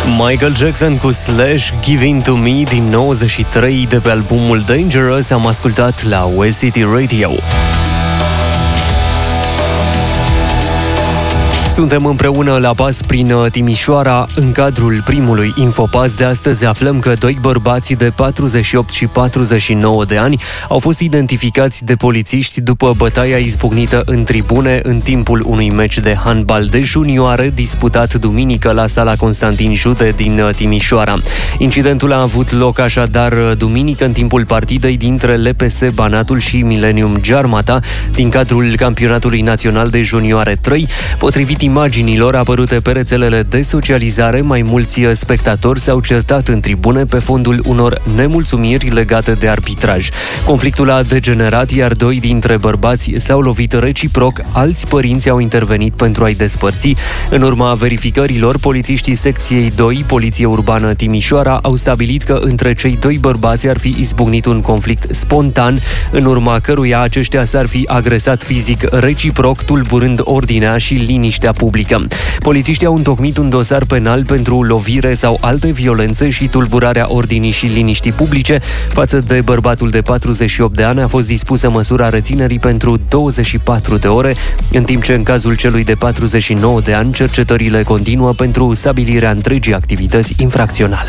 Michael Jackson cu Slash, Giving to Me din 93 de pe albumul Dangerous am ascultat la West City Radio. Suntem împreună la pas prin Timișoara. În cadrul primului Infopas de astăzi aflăm că doi bărbați de 48 și 49 de ani au fost identificați de polițiști după bătaia izbucnită în tribune în timpul unui meci de handbal de junioare disputat duminică la Sala Constantin Jude din Timișoara. Incidentul a avut loc așadar duminică în timpul partidei dintre LPS Banatul și Millennium Giarmata din cadrul campionatului național de junioare 3. Potrivit imaginilor apărute pe rețelele de socializare, mai mulți spectatori s-au certat în tribune pe fondul unor nemulțumiri legate de arbitraj. Conflictul a degenerat, iar doi dintre bărbați s-au lovit reciproc, alți părinți au intervenit pentru a-i despărți. În urma verificărilor, polițiștii secției 2, Poliție Urbană Timișoara, au stabilit că între cei doi bărbați ar fi izbucnit un conflict spontan, în urma căruia aceștia s-ar fi agresat fizic reciproc, tulburând ordinea și liniștea publică. Polițiștii au întocmit un dosar penal pentru lovire sau alte violențe și tulburarea ordinii și liniștii publice. Față de bărbatul de 48 de ani a fost dispusă măsura reținerii pentru 24 de ore, în timp ce în cazul celui de 49 de ani cercetările continuă pentru stabilirea întregii activități infracționale.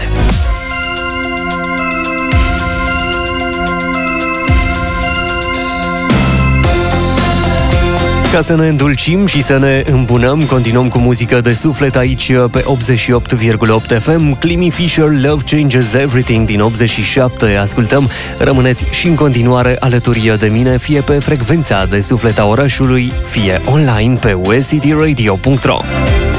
Ca să ne îndulcim și să ne îmbunăm, continuăm cu muzică de suflet aici pe 88,8 FM. Clemmy Fisher, Love Changes Everything din 87. Ascultăm, rămâneți și în continuare alături de mine, fie pe frecvența de suflet a orașului, fie online pe westcityradio.ro.